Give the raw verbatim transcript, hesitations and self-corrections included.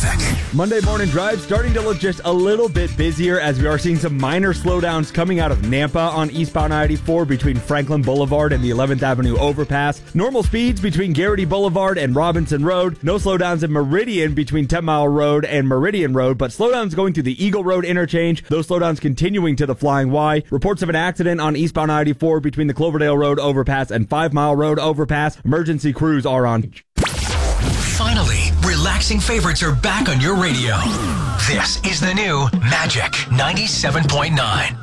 traffic. Monday morning drive starting to look just a little bit busier as we are seeing some minor slowdowns coming out of Nampa on eastbound I eighty-four between Franklin Boulevard and the eleventh Avenue overpass. Normal speeds between Garrity Boulevard and Robinson Road. No slowdowns in Meridian between ten Mile Road and Meridian Road, but slowdowns going through the Eagle Road interchange. Those slowdowns continuing to the Flying Y. Reports of an accident on eastbound I eighty-four between the Cloverdale Road overpass and five Mile Road overpass. Emergency crews are on. Finally, relaxing favorites are back on your radio. This is the new Magic ninety-seven point nine.